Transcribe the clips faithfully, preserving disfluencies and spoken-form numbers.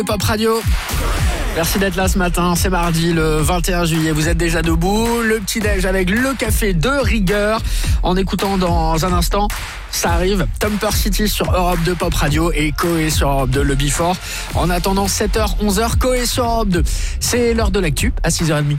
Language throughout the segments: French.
Pop Radio. Merci d'être là ce matin, c'est mardi le vingt et un juillet, vous êtes déjà debout, le petit-déj avec le café de rigueur, en écoutant dans un instant, ça arrive, Thumper City sur Europe deux Pop Radio et Coé sur Europe deux, le Before. En attendant sept heures, onze heures, Coé sur Europe deux. C'est l'heure de l'actu à six heures trente.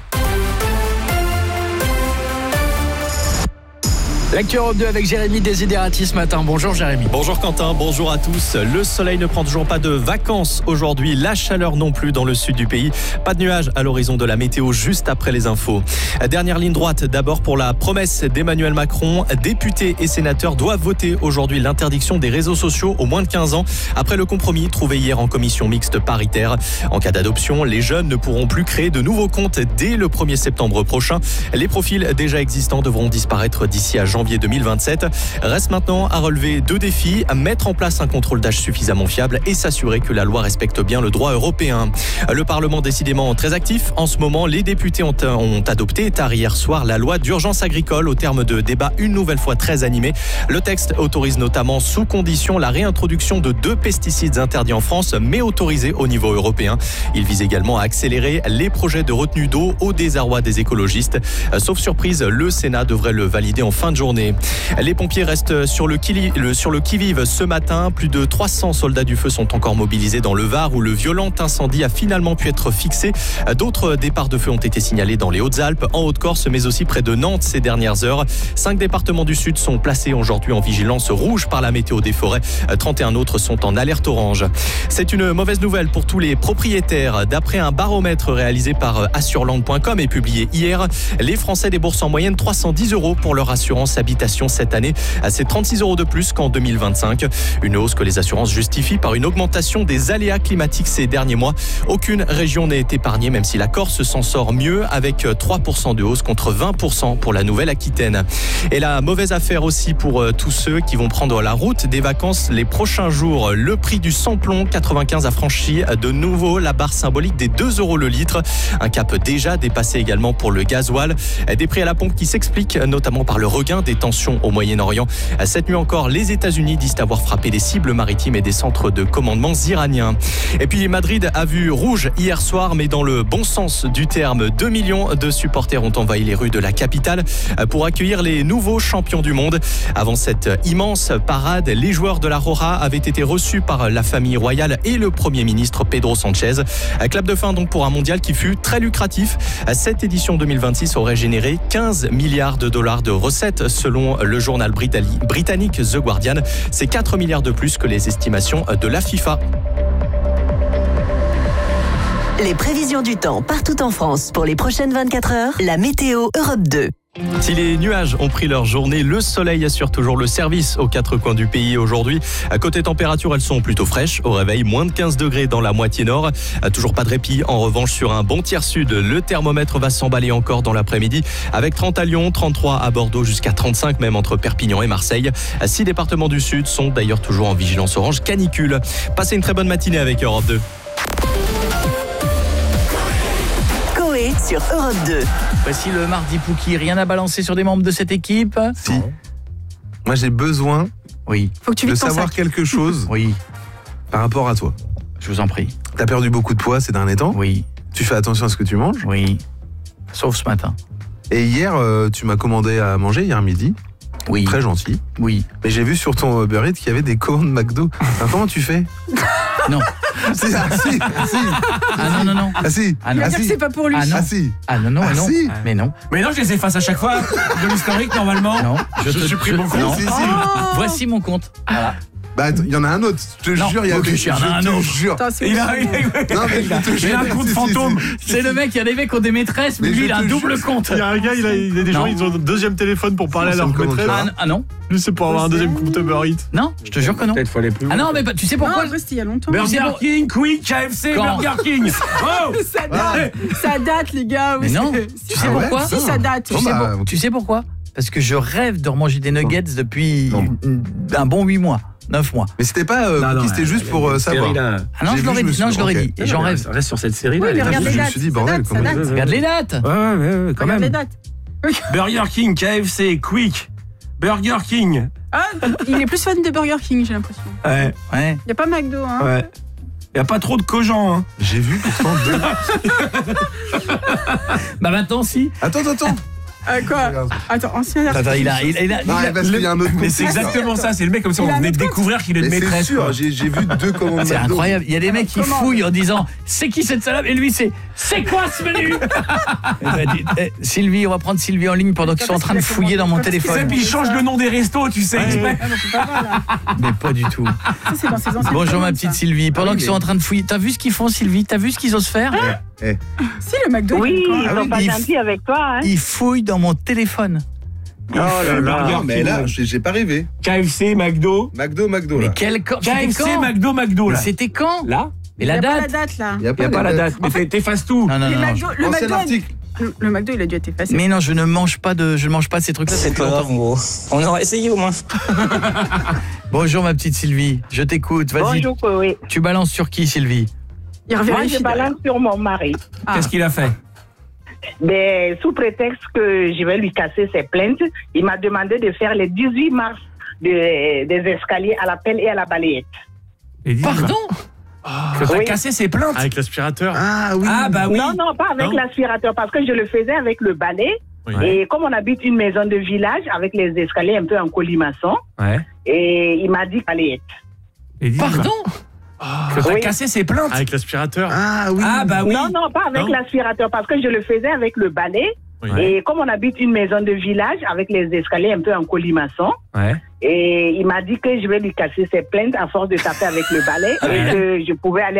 L'actu Europe deux avec Jérémy Desiderati ce matin. Bonjour Jérémy. Bonjour Quentin, bonjour à tous. Le soleil ne prend toujours pas de vacances aujourd'hui. La chaleur non plus dans le sud du pays. Pas de nuages à l'horizon de la météo juste après les infos. Dernière ligne droite d'abord pour la promesse d'Emmanuel Macron. Députés et sénateurs doivent voter aujourd'hui l'interdiction des réseaux sociaux aux moins de quinze ans. Après le compromis trouvé hier en commission mixte paritaire. En cas d'adoption, les jeunes ne pourront plus créer de nouveaux comptes dès le premier septembre prochain. Les profils déjà existants devront disparaître d'ici à janvier deux mille vingt-sept. Reste maintenant à relever deux défis, à mettre en place un contrôle d'âge suffisamment fiable et s'assurer que la loi respecte bien le droit européen. Le Parlement décidément très actif. En ce moment, les députés ont, ont adopté tard hier soir la loi d'urgence agricole au terme de débats une nouvelle fois très animés. Le texte autorise notamment sous condition la réintroduction de deux pesticides interdits en France mais autorisés au niveau européen. Il vise également à accélérer les projets de retenue d'eau au désarroi des écologistes. Sauf surprise, le Sénat devrait le valider en fin de journée. Les pompiers restent sur le qui-vive ce matin. Plus de trois cents soldats du feu sont encore mobilisés dans le Var où le violent incendie a finalement pu être fixé. D'autres départs de feu ont été signalés dans les Hautes-Alpes, en Haute-Corse, mais aussi près de Nantes ces dernières heures. Cinq départements du Sud sont placés aujourd'hui en vigilance rouge par la météo des forêts. trente et un autres sont en alerte orange. C'est une mauvaise nouvelle pour tous les propriétaires. D'après un baromètre réalisé par assureland point com et publié hier, les Français déboursent en moyenne trois cent dix euros pour leur assurance habitation cette année. C'est trente-six euros de plus qu'en deux mille vingt-cinq. Une hausse que les assurances justifient par une augmentation des aléas climatiques ces derniers mois. Aucune région n'est épargnée, même si la Corse s'en sort mieux avec trois pour cent de hausse contre vingt pour cent pour la Nouvelle-Aquitaine. Et la mauvaise affaire aussi pour tous ceux qui vont prendre la route des vacances les prochains jours. Le prix du samplon quatre-vingt-quinze a franchi de nouveau la barre symbolique des deux euros le litre. Un cap déjà dépassé également pour le gasoil. Des prix à la pompe qui s'expliquent notamment par le regain des tensions au Moyen-Orient. Cette nuit encore, les États-Unis disent avoir frappé des cibles maritimes et des centres de commandement iraniens. Et puis Madrid a vu rouge hier soir, mais dans le bon sens du terme. Deux millions de supporters ont envahi les rues de la capitale pour accueillir les nouveaux champions du monde. Avant cette immense parade, les joueurs de la Roja avaient été reçus par la famille royale et le Premier ministre Pedro Sánchez. Clap de fin donc pour un mondial qui fut très lucratif. Cette édition deux mille vingt-six aurait généré quinze milliards de dollars de recettes selon le journal britannique The Guardian. C'est quatre milliards de plus que les estimations de la FIFA. Les prévisions du temps partout en France pour les prochaines vingt-quatre heures, la météo Europe deux. Si les nuages ont pris leur journée, le soleil assure toujours le service aux quatre coins du pays aujourd'hui. À côté température, elles sont plutôt fraîches. Au réveil, moins de quinze degrés dans la moitié nord. Toujours pas de répit. En revanche, sur un bon tiers sud, le thermomètre va s'emballer encore dans l'après-midi. Avec trente à Lyon, trente-trois à Bordeaux, jusqu'à trente-cinq même entre Perpignan et Marseille. Six départements du sud sont d'ailleurs toujours en vigilance orange canicule. Passez une très bonne matinée avec Europe deux. Sur Europe deux. Voici le mardi Pouki. Rien à balancer sur des membres de cette équipe? Si. Moi, j'ai besoin oui. Faut que tu de savoir sac. quelque chose oui. par rapport à toi. Je vous en prie. T'as perdu beaucoup de poids ces derniers temps? Oui. Tu fais attention à ce que tu manges? Oui. Sauf ce matin. Et hier, euh, tu m'as commandé à manger, hier midi. Oui. Très gentil. Oui. Mais j'ai vu sur ton Uber Eats qu'il y avait des commandes McDo. Alors, comment tu fais? Non. Si, ah, si, ah, si. Ah non, non, non. Ah si. Il va ah, dire si. que c'est pas pour lui. Ah non. Ah si. Ah non, non, ah, non. Si. Mais non. Mais non, je les efface à chaque fois de l'historique normalement. Non. Je, je supprime mon compte. Non. Si, si. Oh. Voici mon compte. Voilà. Bah, il y en a un autre. Je te Non, jure, il y a ok, des. il y en a un je te autre. jure. Attends, c'est Il a, il a, Non, mais je te jure. il a un compte Si, si, fantôme. si. C'est le mec, il y a des mecs qui ont des maîtresses, mais, Mais lui je il a un te double jure. compte. Il y a un gars, il a, il y a des Non. gens, ils ont un deuxième téléphone pour parler à Ça leur me commande maîtresse. pas. Ah, ah non. Lui, c'est pour avoir un deuxième compte Uber Eats. Non, je te jure que non. Peut-être faut aller plus loin. Ah non, mais bah, tu sais pourquoi? Non, c'était il y a longtemps. Mais- Burger King, Quick, K F C, Quand Burger King. Oh Ça date, ça date les gars. Mais oui, non. c'est- Tu sais Ah ouais, pourquoi? Si ça date. Tu Bon, sais, bah, pour- ok. tu sais pourquoi? Parce que je rêve de remanger des nuggets depuis Non. une- un bon huit mois, neuf mois. Mais c'était pas. Euh, Non, non, Cookie, c'était euh, juste il y a pour une euh, série, savoir. là. Ah non, J'ai je vu, l'aurais je me dit, suis non, dit, je l'aurais ok. dit, et j'en rêve. Reste sur cette série-là. Oui, elle mais est regarde pas- les je me dates. suis dit, ça bordel, date, comment ça je- date. Regarde les dates. Ouais, ouais, ouais, quand Regarde les même. dates. Burger King, K F C, Quick, Burger King. Ah, il est plus fan de Burger King, j'ai l'impression. Ouais, Ouais. Il n'y a pas McDo, hein. ouais. Il n'y a pas trop de cogents. Hein. J'ai vu pourtant deux. Bah maintenant, si. Attends, attends, attends. Euh, quoi Attends, ancien Attends, il a, il a, il a, Non, il a- parce qu'il y a un autre Mais c'est compte. exactement ça, c'est le mec comme ça, Il on a un venait de autre découvrir qu'il est une Mais c'est maîtresse. sûr, quoi. j'ai j'ai vu deux commandes C'est McDo. incroyable. Il y a des mecs qui Comment fouillent en disant c'est qui cette salope et lui c'est c'est quoi ce menu. Eh ben, dis- eh, Sylvie, on va prendre Sylvie en ligne pendant qu'ils sont en train de fouiller dans mon Parce qu'il Tu sais, téléphone. puis il change le nom des restos, tu sais, exprès. Ah non, c'est pas mal, là. Mais pas du tout. Ça, c'est dans ses anciennes Bonjour ma commandes, petite ça. Sylvie. Pendant Ah oui, qu'ils sont mais- en train de fouiller, t'as vu ce qu'ils font Sylvie? T'as vu ce qu'ils osent faire? Eh, Si, le McDo. Oui, il est ils quand- sont pas il- gentils avec toi. Hein. Ils fouillent dans mon téléphone. Oh là là. Burger Mais King. là, j'ai j'ai pas rêvé. K F C, McDo. McDo, McDo Mais là. quel camp? K F C'était C, quand? McDo, McDo, Mais là. c'était quand? Là, Et Il y la a pas la date? date, là. Il y a il n'y a pas pas la les date. Mais fais- t'effaces tout. Non non Les non. McDo, le Ancien McDo, a- article. le, le McDo, il a dû être effacé. Mais non, je ne mange pas de, je ne mange pas ces trucs-là. C'est pas grave, gros. On aura essayé au moins. Bonjour ma petite Sylvie, je t'écoute. Vas-y. Bonjour, oui. Tu balances sur qui Sylvie? Il Moi, revérifie. je balance sur mon mari. Ah. Qu'est-ce qu'il a fait? Mais sous prétexte que je vais lui casser ses plaintes, il m'a demandé de faire les dix-huit marches de- des escaliers à la pelle et à la balayette. Et dis, Pardon? que t'as Oui. cassé ses plaintes. Avec l'aspirateur. Ah oui. Ah bah oui. Non, non, pas avec Non. l'aspirateur, parce que je le faisais avec le balai. Oui. Et comme on habite une maison de village avec les escaliers un peu en colimaçon, Ouais. et il m'a dit balayette. Et dis, Pardon? que t'as Oui. cassé ses plaintes. Avec l'aspirateur. Ah oui. Ah bah oui. Non, non, pas avec Non. l'aspirateur, parce que je le faisais avec le balai. Oui. Et comme on habite une maison de village avec les escaliers un peu en colimaçon, Ouais. et il m'a dit que je vais lui casser ses plaintes à force de taper avec le balai et que je pouvais aller